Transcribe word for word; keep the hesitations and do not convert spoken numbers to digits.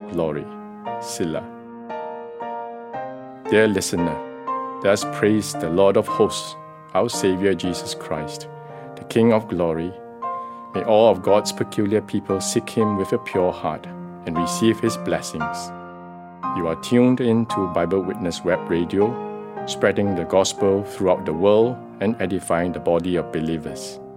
glory. Selah. Dear listener, let us praise the Lord of hosts, our Saviour Jesus Christ, the King of glory. May all of God's peculiar people seek Him with a pure heart and receive His blessings. You are tuned in to Bible Witness Web Radio, spreading the gospel throughout the world and edifying the body of believers.